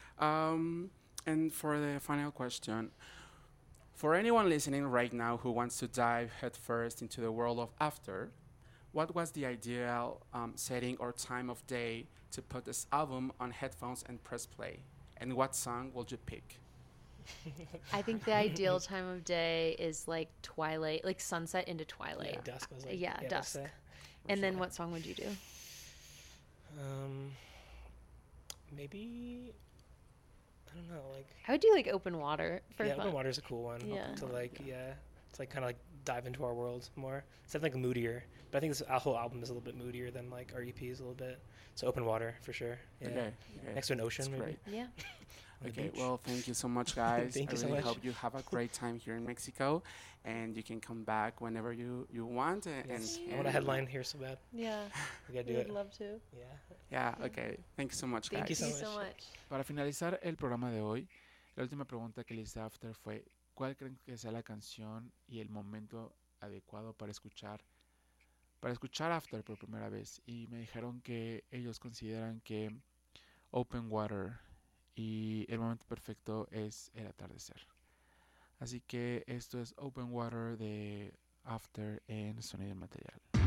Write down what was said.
Um, and for the final question, for anyone listening right now who wants to dive headfirst into the world of After, what was the ideal setting or time of day to put this album on headphones and press play? And what song would you pick? I think the ideal time of day is like twilight, like sunset into twilight. Yeah, dusk was like, Yeah, yeah, let's say. dusk. For And then sure. what song would you do? Um, maybe I don't know, like I would do like open water for yeah, fun. Open Water's a cool one. Yeah. To Water, like yeah. to like kind of like dive into our world more. It's definitely like moodier, but I think this whole album is a little bit moodier than like our EPs a little bit. So Open Water for sure. Yeah. Okay, okay. Next to an ocean, That's maybe. great. Yeah. On the Okay, beach. well, thank you so much, guys. Thank I you so really much. hope you have a great time here in Mexico, and you can come back whenever you want. Yes. See I want a you. headline here so bad. Yeah. We gotta do We'd it. love to. Yeah. Yeah, okay. Thank you so much, Thank you guys. so you so much. much. Para finalizar el programa de hoy, la última pregunta que le hice a After fue: ¿cuál creen que sea la canción y el momento adecuado para escuchar After por primera vez? Y me dijeron que ellos consideran que Open Water y el momento perfecto es el atardecer. Así que esto es Open Water de After en Sonido y Material.